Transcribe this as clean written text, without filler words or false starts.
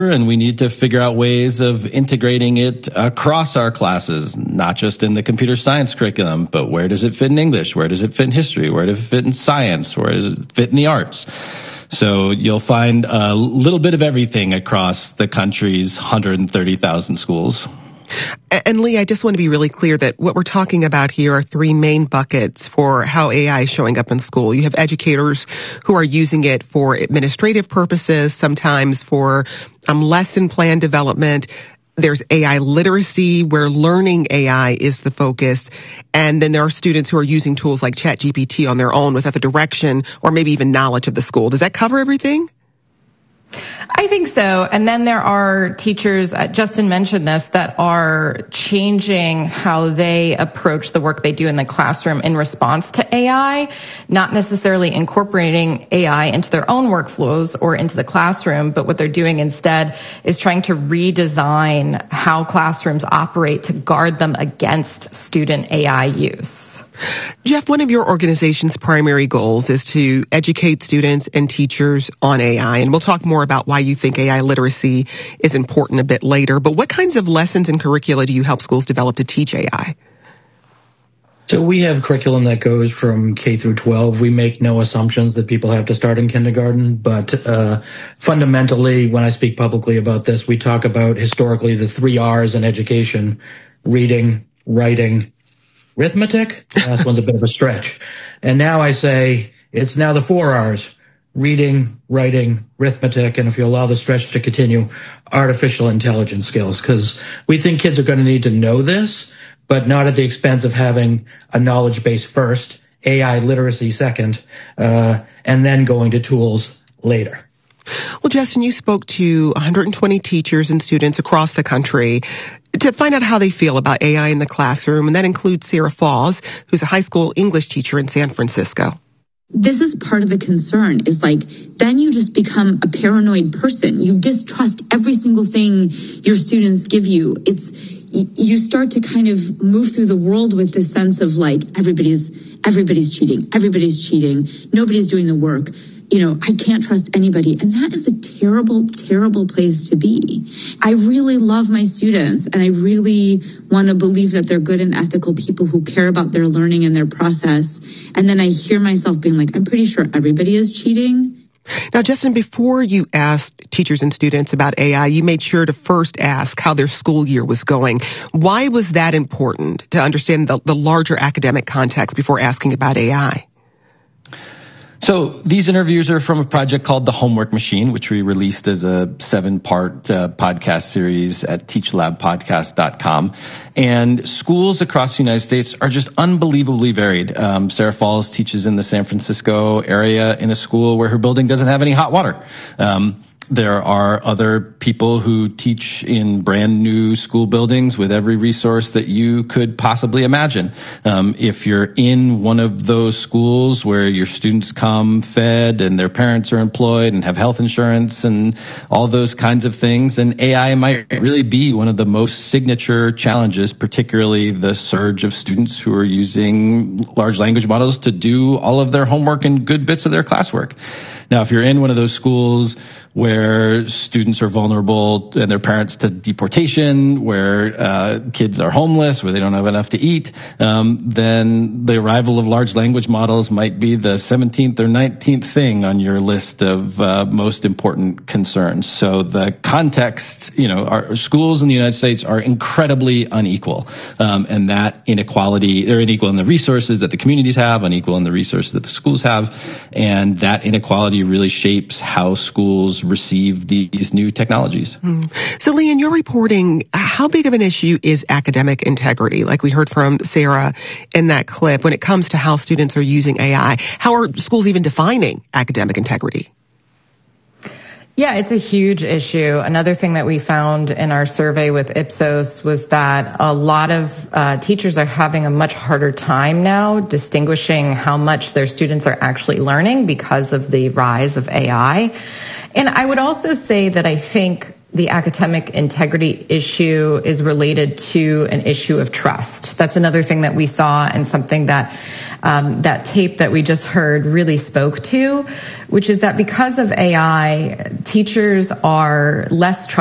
and we need to figure out ways of integrating it across our classes, not just in the computer science curriculum, but where does it fit in English? Where does it fit in history? Where does it fit in science? Where does it fit in the arts? So you'll find a little bit of everything across the country's 130,000 schools. And Lee, I just want to be really clear that what we're talking about here are three main buckets for how AI is showing up in school. You have educators who are using it for administrative purposes, sometimes for lesson plan development. There's AI literacy, where learning AI is the focus. And then there are students who are using tools like ChatGPT on their own without the direction or maybe even knowledge of the school. Does that cover everything? I think so. And then there are teachers, Justin mentioned this, that are changing how they approach the work they do in the classroom in response to AI, not necessarily incorporating AI into their own workflows or into the classroom, but what they're doing instead is trying to redesign how classrooms operate to guard them against student AI use. Jeff, one of your organization's primary goals is to educate students and teachers on AI, and we'll talk more about why you think AI literacy is important a bit later. But what kinds of lessons and curricula do you help schools develop to teach AI? So we have curriculum that goes from K through 12. We make no assumptions that people have to start in kindergarten, but fundamentally, when I speak publicly about this, we talk about historically the 3 R's in education: reading, writing, arithmetic. Last one's a bit of a stretch. And now I say it's now the 4 R's: reading, writing, arithmetic, and if you allow the stretch to continue, artificial intelligence skills. Because we think kids are going to need to know this, but not at the expense of having a knowledge base first, AI literacy second, and then going to tools later. Well, Justin, you spoke to 120 teachers and students across the country to find out how they feel about AI in the classroom, and that includes Sarah Falls, who's a high school English teacher in San Francisco. This is part of the concern, is like, then you just become a paranoid person. You distrust every single thing your students give you. You start to kind of move through the world with this sense of like, everybody's cheating, nobody's doing the work. I can't trust anybody. And that is a terrible, terrible place to be. I really love my students, and I really want to believe that they're good and ethical people who care about their learning and their process. And then I hear myself being like, I'm pretty sure everybody is cheating. Now, Justin, before you asked teachers and students about AI, you made sure to first ask how their school year was going. Why was that important, to understand the larger academic context before asking about AI? So these interviews are from a project called The Homework Machine, which we released as a 7-part podcast series at teachlabpodcast.com. And schools across the United States are just unbelievably varied. Sarah Falls teaches in the San Francisco area in a school where her building doesn't have any hot water. There are other people who teach in brand new school buildings with every resource that you could possibly imagine. If you're in one of those schools where your students come fed and their parents are employed and have health insurance and all those kinds of things, then AI might really be one of the most signature challenges, particularly the surge of students who are using large language models to do all of their homework and good bits of their classwork. Now, if you're in one of those schools where students are vulnerable and their parents to deportation, where kids are homeless, where they don't have enough to eat, then the arrival of large language models might be the 17th or 19th thing on your list of most important concerns. So the context, our schools in the United States are incredibly unequal, and that inequality, they're unequal in the resources that the communities have, unequal in the resources that the schools have, and that inequality really shapes how schools receive these new technologies. So, Lee, in your reporting, how big of an issue is academic integrity, like we heard from Sarah in that clip, when it comes to how students are using AI? How are schools even defining academic integrity? Yeah, it's a huge issue. Another thing that we found in our survey with Ipsos was that a lot of teachers are having a much harder time now distinguishing how much their students are actually learning because of the rise of AI. And I would also say that I think the academic integrity issue is related to an issue of trust. That's another thing that we saw, and something that that tape that we just heard really spoke to, which is that because of AI, teachers are less trustworthy